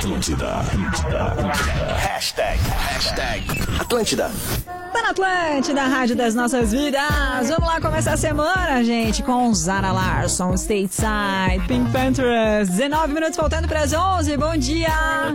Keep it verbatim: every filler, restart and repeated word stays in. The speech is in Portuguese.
Atlântida, Atlântida, Atlântida. Hashtag, hashtag Atlântida. Tá na Atlântida, a rádio das nossas vidas. Vamos lá começar a semana, gente, com Zara Larsson, Stateside, Pink Panthers. dezenove minutos faltando para as onze. Bom dia.